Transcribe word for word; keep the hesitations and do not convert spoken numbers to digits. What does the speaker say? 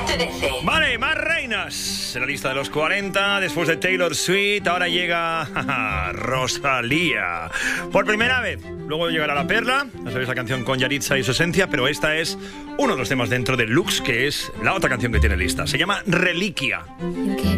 trece. Vale, más reinas en la lista de los cuarenta. Después de Taylor Swift, ahora llega jaja, Rosalía. Por primera vez. Luego llegará La Perla. Ya sabéis, la canción con Yaritza y su esencia. Pero esta es uno de los temas dentro de Lux, que es la otra canción que tiene lista. Se llama Reliquia.